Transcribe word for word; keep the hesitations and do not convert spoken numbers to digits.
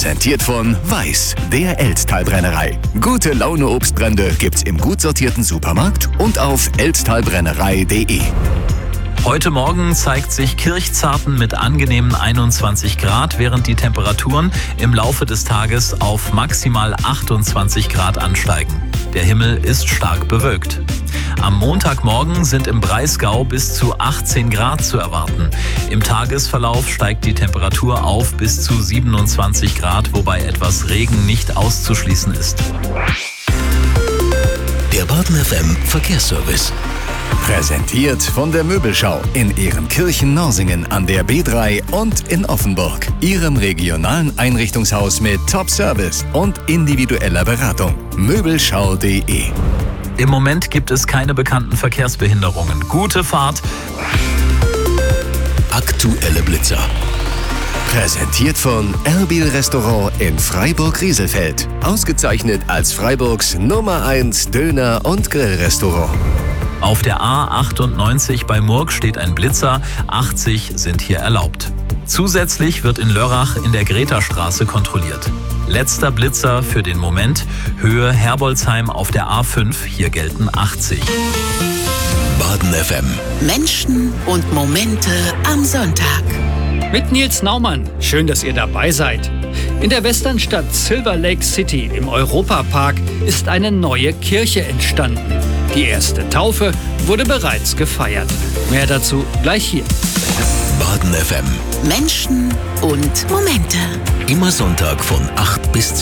Präsentiert von Weiß, der Elsttalbrennerei. Gute Laune Obstbrände gibt's im gut sortierten Supermarkt und auf elsttalbrennerei punkt de. Heute Morgen zeigt sich Kirchzarten mit angenehmen einundzwanzig Grad, während die Temperaturen im Laufe des Tages auf maximal achtundzwanzig Grad ansteigen. Der Himmel ist stark bewölkt. Am Montagmorgen sind im Breisgau bis zu achtzehn Grad zu erwarten. Im Tagesverlauf steigt die Temperatur auf bis zu siebenundzwanzig Grad, wobei etwas Regen nicht auszuschließen ist. Der Baden F M Verkehrsservice. Präsentiert von der Möbelschau in Ehrenkirchen-Norsingen an der B drei und in Offenburg. Ihrem regionalen Einrichtungshaus mit Top-Service und individueller Beratung. Möbelschau punkt de. Im Moment gibt es keine bekannten Verkehrsbehinderungen. Gute Fahrt. Aktuelle Blitzer. Präsentiert von Erbil Restaurant in Freiburg-Rieselfeld. Ausgezeichnet als Freiburgs Nummer eins Döner- und Grillrestaurant. Auf der A achtundneunzig bei Murg steht ein Blitzer, achtzig sind hier erlaubt. Zusätzlich wird in Lörrach in der Gretastraße kontrolliert. Letzter Blitzer für den Moment, Höhe Herbolzheim auf der A fünf, hier gelten achtzig. Baden F M. Menschen und Momente am Sonntag. Mit Nils Naumann. Schön, dass ihr dabei seid. In der Westernstadt Silver Lake City im Europapark ist eine neue Kirche entstanden. Die erste Taufe wurde bereits gefeiert. Mehr dazu gleich hier. Baden F M. Menschen und Momente. Immer Sonntag von acht bis zehn.